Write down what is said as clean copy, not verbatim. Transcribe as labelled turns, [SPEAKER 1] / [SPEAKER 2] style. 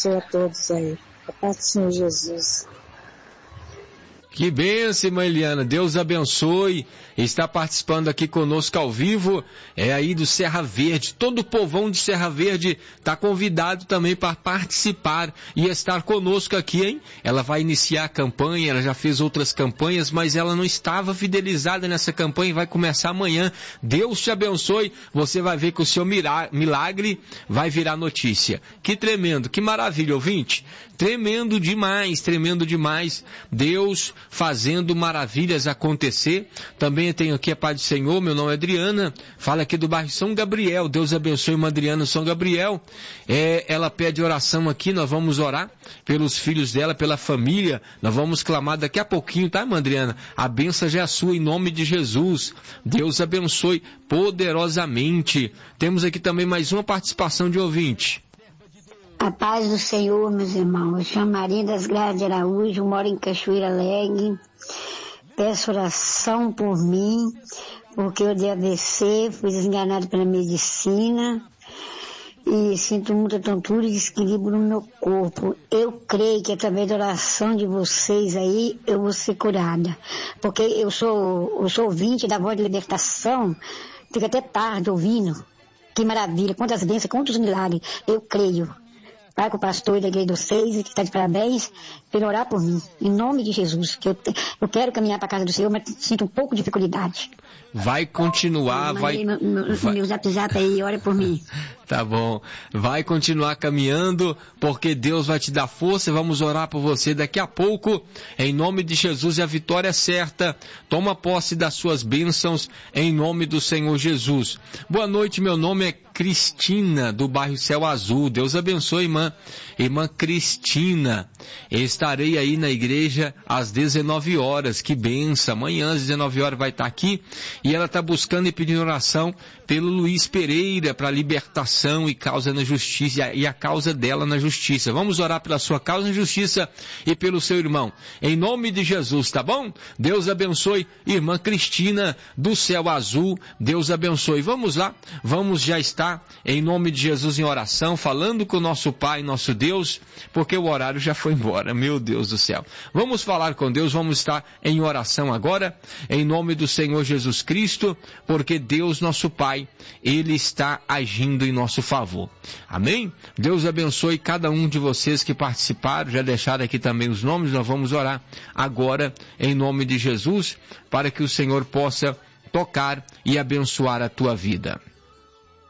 [SPEAKER 1] abençoe a todos aí. A paz do Senhor Jesus.
[SPEAKER 2] Que bênção, irmã Eliana, Deus abençoe, está participando aqui conosco ao vivo, é aí do Serra Verde, todo o povão de Serra Verde está convidado também para participar e estar conosco aqui, hein? Ela vai iniciar a campanha, ela já fez outras campanhas, mas ela não estava fidelizada nessa campanha e vai começar amanhã. Deus te abençoe, você vai ver que o seu milagre vai virar notícia. Que tremendo, que maravilha, ouvinte, tremendo demais, Deus fazendo maravilhas acontecer. Também tenho aqui a paz do Senhor, meu nome é Adriana, fala aqui do bairro São Gabriel, Deus abençoe uma Adriana São Gabriel, ela pede oração aqui, nós vamos orar pelos filhos dela, pela família, nós vamos clamar daqui a pouquinho, tá, irmã Adriana? A bênção já é sua em nome de Jesus, Deus abençoe poderosamente. Temos aqui também mais uma participação de ouvinte.
[SPEAKER 3] A paz do Senhor, meus irmãos. Eu chamo Maria das Graças de Araújo, moro em Cachoeira Alegre. Peço oração por mim, porque eu de AVC, fui desenganado pela medicina e sinto muita tontura e desequilíbrio no meu corpo. Eu creio que através da oração de vocês aí, eu vou ser curada. Porque eu sou ouvinte da Voz de Libertação, fico até tarde ouvindo. Que maravilha, quantas bênçãos, quantos milagres. Eu creio. Vai com o pastor da igreja dos 6, que está de parabéns, para orar por mim, em nome de Jesus, que eu quero caminhar para a casa do Senhor, mas sinto um pouco de dificuldade.
[SPEAKER 2] Vai continuar,
[SPEAKER 3] meu zap aí, ora por mim.
[SPEAKER 2] Tá bom, vai continuar caminhando, porque Deus vai te dar força, vamos orar por você daqui a pouco, em nome de Jesus, e a vitória é certa. Toma posse das suas bênçãos, em nome do Senhor Jesus. Boa noite, meu nome é Cristina, do bairro Céu Azul. Deus abençoe, irmã Cristina. Estarei aí na igreja às 19 horas, que benção. Amanhã às 19 horas vai estar aqui, e ela está buscando e pedindo oração pelo Luiz Pereira, para libertação e causa na justiça, e a causa dela na justiça. Vamos orar pela sua causa na justiça e pelo seu irmão, em nome de Jesus, tá bom? Deus abençoe, irmã Cristina, do Céu Azul. Deus abençoe. Vamos lá, vamos já estar em nome de Jesus em oração, falando com o nosso Pai, nosso Deus, porque o horário já foi embora, meu Deus do céu. Vamos falar com Deus, vamos estar em oração agora, em nome do Senhor Jesus Cristo, porque Deus, nosso Pai, Ele está agindo em nosso favor. Amém? Deus abençoe cada um de vocês que participaram, já deixaram aqui também os nomes, nós vamos orar agora, em nome de Jesus, para que o Senhor possa tocar e abençoar a tua vida.